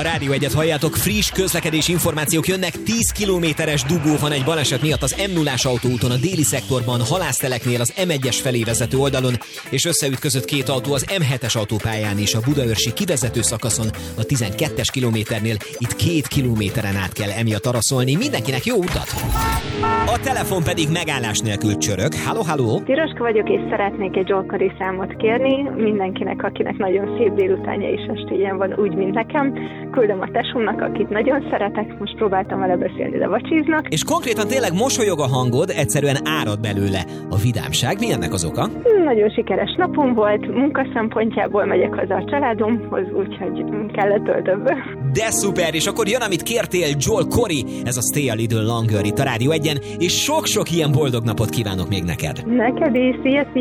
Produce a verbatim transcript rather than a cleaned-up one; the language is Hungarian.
A Rádió Egyet halljátok, friss közlekedési információk jönnek, tíz kilométeres dugó van egy baleset miatt az M nullás autóúton a déli szektorban, Halászteleknél az M egyes felé vezető oldalon, és összeütközött két autó az M hetes autópályán és a budaörsi kivezető szakaszon a tizenkettes kilométernél. Itt két kilométeren át kell emiatt araszolni. Mindenkinek jó utat! A telefon pedig megállás nélkül csörög. Halló, halló! Piroska vagyok, és szeretnék egy zsolkari számot kérni. Mindenkinek, akinek nagyon szép délutánja és estéjén van, úgy, mint nekem. Küldöm a tesómnak, akit nagyon szeretek. Most próbáltam vele beszélni, de vacsíznak. És konkrétan tényleg mosolyog a hangod, egyszerűen árad belőle a vidámság. Mi ennek az oka? Nagyon sikeres napom volt, munka szempontjából megyek haza a családomhoz, úgyhogy kellett töltöbből. De szuper, és akkor jön, amit kértél, Joel Corey, ez a Stay a Little Longer itt a Rádió Egyen, és sok-sok ilyen boldog napot kívánok még neked. Neked is, szia, szia!